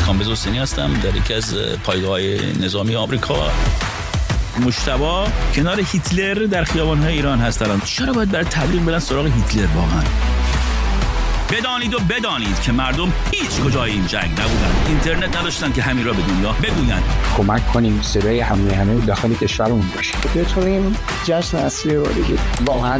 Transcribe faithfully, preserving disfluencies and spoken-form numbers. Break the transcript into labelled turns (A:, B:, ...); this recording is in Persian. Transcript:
A: کامبیز حسینی هستم در یکی از پایگاه‌های نظامی آمریکا. مجتبی کنار هیتلر در خیابان‌های ایران هستن. چرا باید برای تبلیغ برن سراغ هیتلر واقعا؟ بدانید و بدانید که مردم هیچ کجای این جنگ نبودن. اینترنت نداشتن که همین را به دنیا بگویند.
B: کمک کنیم صدای همه همه داخل کشورمون باشه.
C: بتونیم جشن اصلی رو بگیریم.
B: واقعا